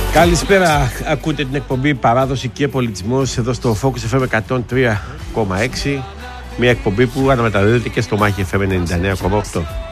Καλησπέρα, ακούτε την εκπομπή Παράδοση και Πολιτισμός εδώ στο Focus FM 103,6. Μια εκπομπή που αναμεταδίδεται και στο Μάχη FM 99,8.